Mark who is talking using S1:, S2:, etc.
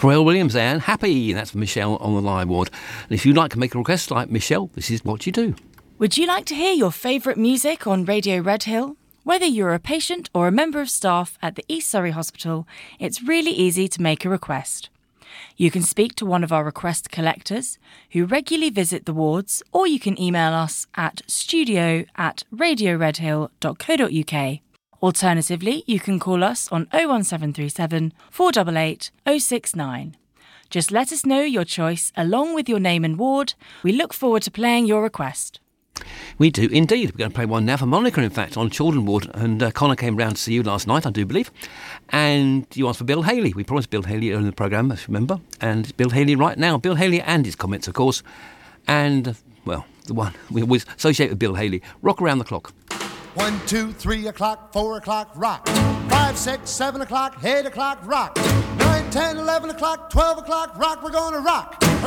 S1: Pharrell Williams and Happy. That's Michelle on the live ward. And if you'd like to make a request like Michelle, this is what you do.
S2: Would you like to hear your favourite music on Radio Red Hill? Whether you're a patient or a member of staff at the East Surrey Hospital, it's really easy to make a request. You can speak to one of our request collectors who regularly visit the wards, or you can email us at studio@radioredhill.co.uk. Alternatively, you can call us on 01737 488 069. Just let us know your choice along with your name and ward. We look forward to playing your request.
S1: We do indeed. We're going to play one now for Monica, in fact, on Children Ward. And Connor came round to see you last night, I do believe. And you asked for Bill Haley. We promised Bill Haley earlier in the programme, if you remember. And it's Bill Haley right now. Bill Haley and his comments, of course. And, well, the one we always associate with Bill Haley. Rock Around the Clock.
S3: 1, 2, 3 o'clock, 4 o'clock, rock. 5, 6, 7 o'clock, 8 o'clock, rock. 9, 10, 11 o'clock, 12 o'clock, rock. We're going to rock.